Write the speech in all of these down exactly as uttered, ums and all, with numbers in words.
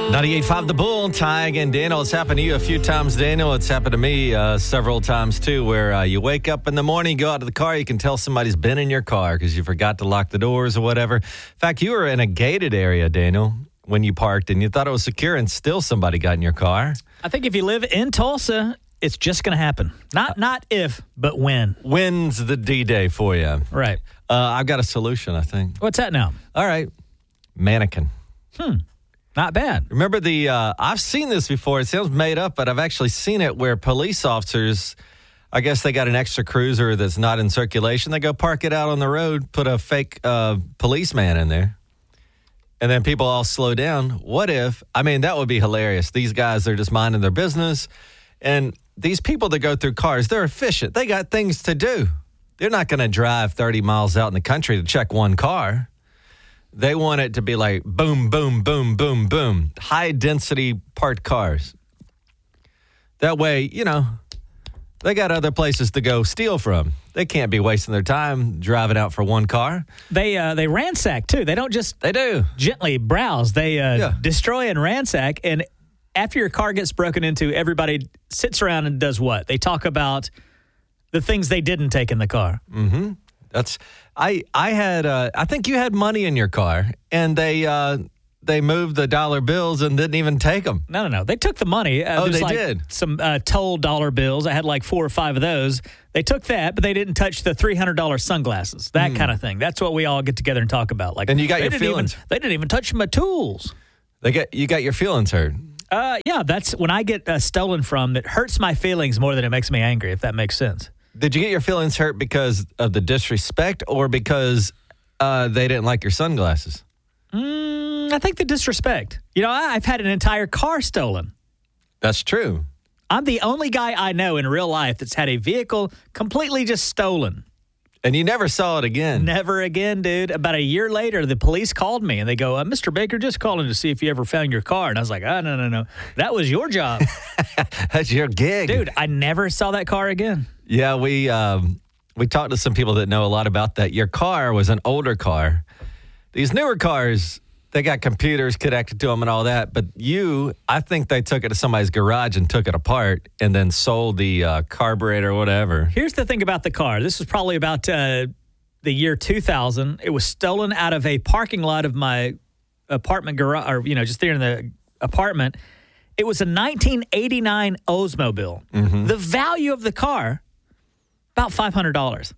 ninety-eight point five The Bull, Ty and Daniel. It's happened to you a few times, Daniel. It's happened to me uh, several times, too, where uh, you wake up in the morning, go out to the car, you can tell somebody's been in your car because you forgot to lock the doors or whatever. In fact, you were in a gated area, Daniel, when you parked, and you thought it was secure, and still somebody got in your car. I think if you live in Tulsa, it's just going to happen. Not not if, but when. When's the D-Day for you? Right. Uh, I've got a solution, I think. What's that now? All right. Mannequin. Hmm. Not bad. Remember the, uh, I've seen this before. It sounds made up, but I've actually seen it where police officers, I guess they got an extra cruiser that's not in circulation. They go park it out on the road, put a fake uh, policeman in there, and then people all slow down. What if, I mean, that would be hilarious. These guys, they're just minding their business. And these people that go through cars, they're efficient. They got things to do. They're not going to drive thirty miles out in the country to check one car. They want it to be like boom, boom, boom, boom, boom. High-density parked cars. That way, you know, they got other places to go steal from. They can't be wasting their time driving out for one car. They uh, they ransack, too. They don't just They do. gently browse. They uh, Yeah. destroy and ransack. And after your car gets broken into, everybody sits around and does what? They talk about the things they didn't take in the car. Mm-hmm. That's I. I had. Uh, I think you had money in your car, and they uh, they moved the dollar bills and didn't even take them. No, no, no. They took the money. Uh, Oh, there's they like did? Some uh, toll dollar bills. I had like four or five of those. They took that, but they didn't touch the three hundred dollars sunglasses. That mm. kind of thing. That's what we all get together and talk about. Like, and you got they your didn't feelings. Even, they didn't even touch my tools. They get you got your feelings hurt. Uh, yeah, that's when I get uh, stolen from. That hurts my feelings more than it makes me angry. If that makes sense. Did you get your feelings hurt because of the disrespect or because uh, they didn't like your sunglasses? Mm, I think the disrespect. You know, I, I've had an entire car stolen. That's true. I'm the only guy I know in real life that's had a vehicle completely just stolen. And you never saw it again. Never again, dude. About a year later, the police called me and they go, uh, Mister Baker, just calling to see if you ever found your car. And I was like, oh, no, no, no. That was your job. That's your gig. Dude, I never saw that car again. Yeah, we um, we talked to some people that know a lot about that. Your car was an older car. These newer cars, they got computers connected to them and all that. But you, I think they took it to somebody's garage and took it apart and then sold the uh, carburetor or whatever. Here's the thing about the car. This was probably about uh, the year two thousand. It was stolen out of a parking lot of my apartment garage, or, you know, just there in the apartment. It was a nineteen eighty-nine Oldsmobile. Mm-hmm. The value of the car, about five hundred dollars.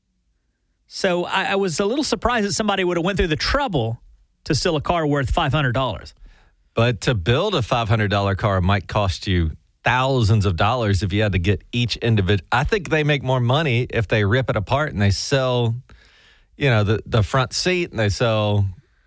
So I, I was a little surprised that somebody would have went through the trouble to steal a car worth five hundred dollars. But to build a five hundred dollars car might cost you thousands of dollars if you had to get each individual. I think they make more money if they rip it apart and they sell, you know, the, the front seat and they sell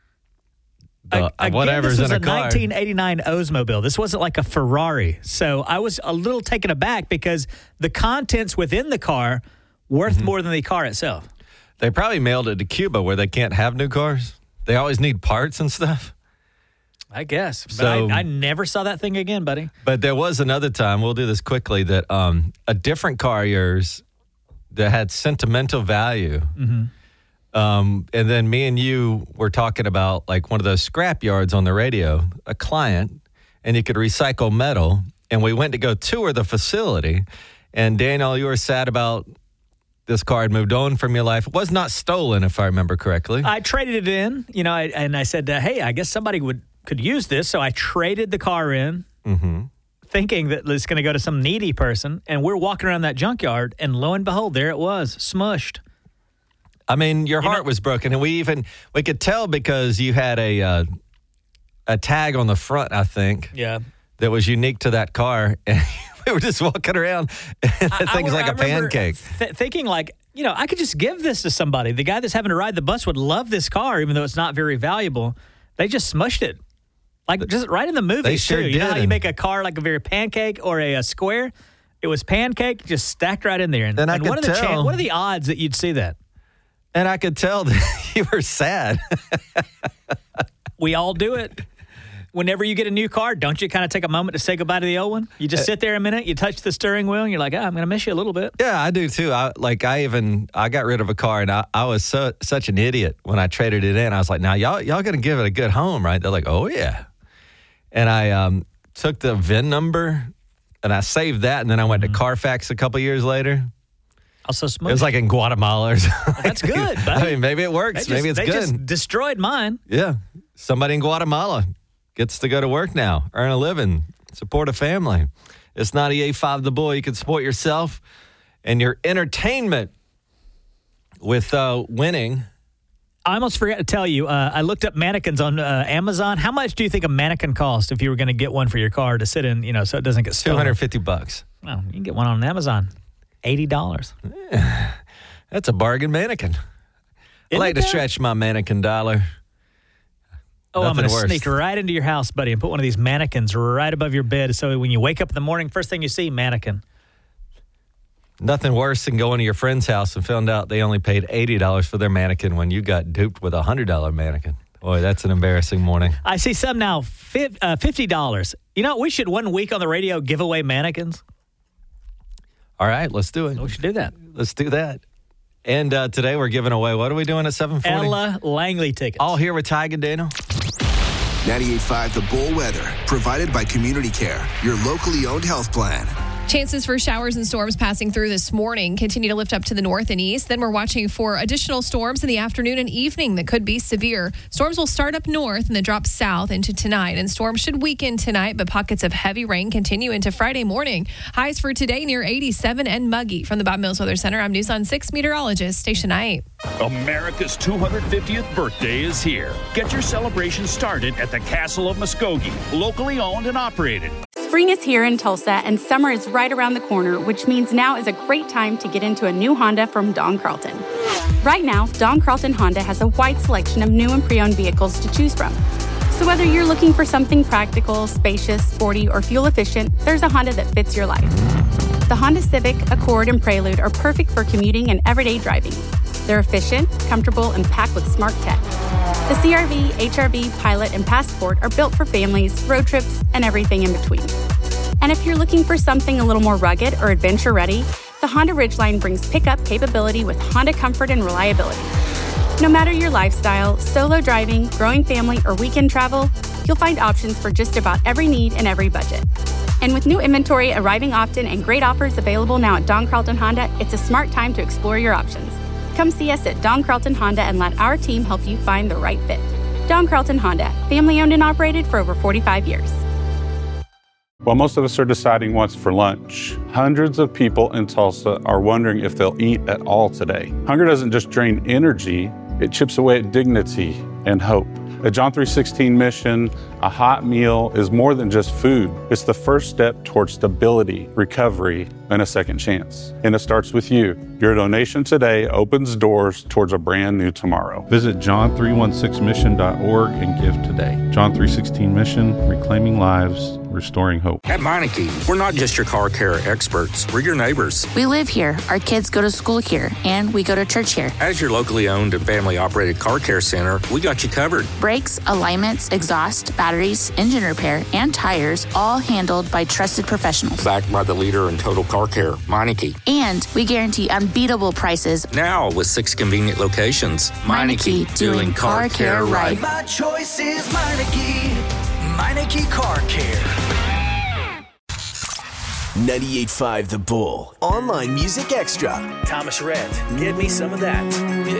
the, Again, whatever's this was in a, a car. nineteen eighty-nine Oldsmobile. This wasn't like a Ferrari. So I was a little taken aback because the contents within the car worth mm-hmm. more than the car itself. They probably mailed it to Cuba where they can't have new cars. They always need parts and stuff. I guess. But So, I, I never saw that thing again, buddy. But there was another time, we'll do this quickly, that um, a different car of yours that had sentimental value. Mm-hmm. Um, and then me and you were talking about like one of those scrap yards on the radio, a client, and you could recycle metal. And we went to go tour the facility. And Daniel, you were sad about this car had moved on from your life. It was not stolen, if I remember correctly. I traded it in, you know, I, and I said, uh, hey, I guess somebody would could use this. So I traded the car in, mm-hmm. thinking that it's going to go to some needy person. And we're walking around that junkyard, and lo and behold, there it was, smushed. I mean, your You heart know- was broken, and we even we could tell because you had a uh, a tag on the front, I think, Yeah. that was unique to that car. And we were just walking around, and the I- thing's I, like I a remember pancake. Th- thinking like, you know, I could just give this to somebody. The guy that's having to ride the bus would love this car, even though it's not very valuable. They just smushed it. Like just right in the movies, They sure too. You know did, how you and- make a car like a very pancake or a, a square? It was pancake, just stacked right in there. And, And I and could what, are the tell. what are the odds that you'd see that? And I could tell that you were sad. We all do it. Whenever you get a new car, don't you kind of take a moment to say goodbye to the old one? You just sit there a minute, you touch the steering wheel, and you're like, oh, I'm going to miss you a little bit. Yeah, I do too. I like I even I got rid of a car and I, I was so, such an idiot when I traded it in. I was like, now y'all y'all gonna give it a good home, right? They're like, oh yeah. and I um, took the V I N number and I saved that, and then I went to Carfax a couple years later. Also smooth. It was like in Guatemala or something. Well, that's good, buddy. I mean, maybe it works. Just, maybe it's they good. Just destroyed mine. Yeah. Somebody in Guatemala gets to go to work now, earn a living, support a family. It's ninety-eight point five The Bull. You can support yourself and your entertainment with uh, winning. I almost forgot to tell you, uh, I looked up mannequins on uh, Amazon. How much do you think a mannequin cost if you were going to get one for your car to sit in, you know, so it doesn't get stolen? two hundred fifty bucks. Well, you can get one on Amazon. eighty dollars. Yeah, that's a bargain mannequin. I Isn't like it to that? stretch my mannequin dollar. Oh, I'm going Nothing to worse. sneak right into your house, buddy, and put one of these mannequins right above your bed so when you wake up in the morning, first thing you see, mannequin. Nothing worse than going to your friend's house and found out they only paid eighty dollars for their mannequin when you got duped with a one hundred dollars mannequin. Boy, that's an embarrassing morning. I see some now, fifty dollars. You know, we should one week on the radio give away mannequins. All right, let's do it. We should do that. Let's do that. And uh, today we're giving away, what are we doing at seven forty? Ella Langley tickets. All here with Ty and Daniel. ninety-eight point five The Bull weather, provided by Community Care, your locally owned health plan. Chances for showers and storms passing through this morning continue to lift up to the north and east. Then we're watching for additional storms in the afternoon and evening that could be severe. Storms will start up north and then drop south into tonight. And storms should weaken tonight, but pockets of heavy rain continue into Friday morning. Highs for today near eighty-seven and muggy. From the Bob Mills Weather Center, I'm News on six meteorologist Station eight. America's two hundred fiftieth birthday is here. Get your celebration started at the Castle of Muskogee, locally owned and operated. Spring is here in Tulsa and summer is right around the corner, which means now is a great time to get into a new Honda from Don Carlton. Right now, Don Carlton Honda has a wide selection of new and pre-owned vehicles to choose from. So whether you're looking for something practical, spacious, sporty, or fuel efficient, there's a Honda that fits your life. The Honda Civic, Accord, and Prelude are perfect for commuting and everyday driving. They're efficient, comfortable, and packed with smart tech. The C R V, H R V, Pilot, and Passport are built for families, road trips, and everything in between. And if you're looking for something a little more rugged or adventure-ready, the Honda Ridgeline brings pickup capability with Honda comfort and reliability. No matter your lifestyle, solo driving, growing family, or weekend travel, you'll find options for just about every need and every budget. And with new inventory arriving often and great offers available now at Don Carlton Honda, it's a smart time to explore your options. Come see us at Don Carlton Honda and let our team help you find the right fit. Don Carlton Honda, family owned and operated for over forty-five years. While most of us are deciding what's for lunch, hundreds of people in Tulsa are wondering if they'll eat at all today. Hunger doesn't just drain energy, it chips away at dignity and hope. At John three sixteen Mission, a hot meal is more than just food. It's the first step towards stability, recovery, and a second chance. And it starts with you. Your donation today opens doors towards a brand new tomorrow. Visit john three one six mission dot org and give today. John three sixteen Mission, reclaiming lives, restoring hope. At Meineke, we're not just your car care experts, we're your neighbors. We live here, our kids go to school here, and we go to church here. As your locally owned and family operated car care center, we got you covered. Brakes, alignments, exhaust, batteries, engine repair, and tires, all handled by trusted professionals. Backed by the leader in total car care, Meineke. And we guarantee unbeatable prices. Now with six convenient locations. Meineke, doing car care right. My choice is Meineke. Meineke Car Care. ninety-eight point five The Bull. Online Music Extra. Thomas Rhett, give me some of that.